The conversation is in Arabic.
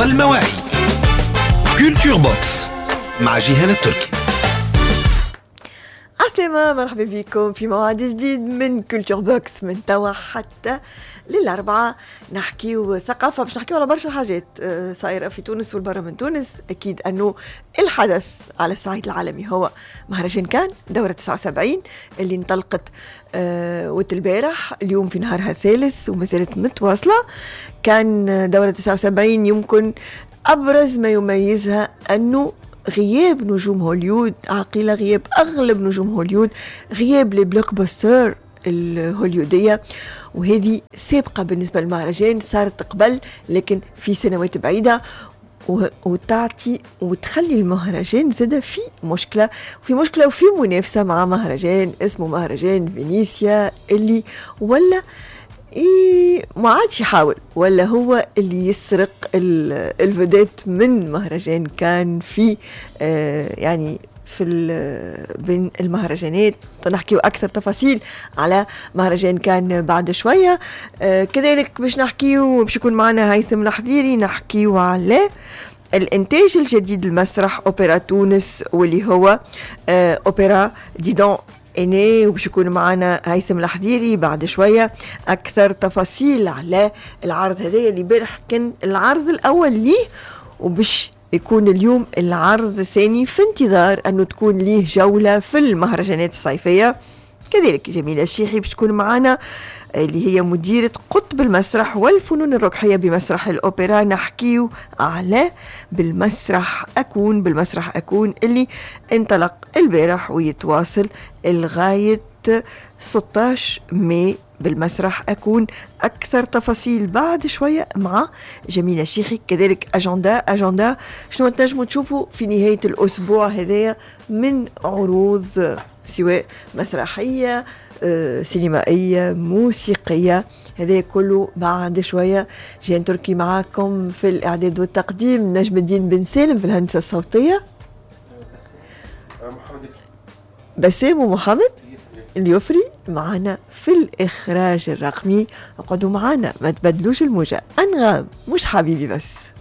والمواعي. كولتور بوكس مع جيهان التركي. عسلامة، مرحبا بكم في موعد جديد من كولتور بوكس من توا حتى للأربعة. نحكيو ثقافة، باش نحكيو على برشا حاجات صايرة في تونس والبرا من تونس. أكيد أنه الحدث على الصعيد العالمي هو مهرجان كان دورة 79 اللي انطلقت والبارح اليوم في نهارها الثالث وما زالت متواصلة. كان دورة 79 يمكن أبرز ما يميزها أنه غياب نجوم هوليود عقيلة، غياب أغلب نجوم هوليود، غياب البلوك باستر الهوليودية، وهذه سابقة بالنسبة للمهرجان صارت قبل لكن في سنوات بعيدة، وتعطي وتخلي المهرجان زاد في مشكلة وفي منافسة مع مهرجان اسمه مهرجان فينيسيا اللي ولا ما عادش يحاول ولا هو اللي يسرق الفيدات من مهرجان كان في يعني في بين المهرجانات. نحكيو أكثر تفاصيل على مهرجان كان بعد شوية. كذلك باش نحكيو باش يكون معنا هيثم الحضيري، نحكيو على الإنتاج الجديد لمسرح أوبرا تونس واللي هو أوبرا ديدون إني، وباش يكون معنا هيثم الحضيري بعد شوية أكثر تفاصيل على العرض هذا اللي بارح كان العرض الأول ليه، وباش يكون اليوم العرض الثاني في انتظار أنه تكون ليه جولة في المهرجانات الصيفية. كذلك جميلة الشيحي باش تكون معنا اللي هي مديرة قطب المسرح والفنون الرقحية بمسرح الأوبرا. نحكيو على بالمسرح أكون اللي انطلق البارح ويتواصل لغاية 16 ماي بالمسرح أكون. أكثر تفاصيل بعد شوية مع جميلة الشيحي. كذلك أجندا شنو تنجموا تشوفوا في نهاية الأسبوع هذايا من عروض سواء مسرحية سينمائية موسيقية، هذا كله بعد شوية. جيهان تركي معاكم في الإعداد والتقديم، نجم الدين بن سالم في الهندسة الصوتية، بسام ومحمد اليفري معنا في الإخراج الرقمي. اقعدوا معنا ما تبدلوش الموجة. أنغام مش حبيبي بس.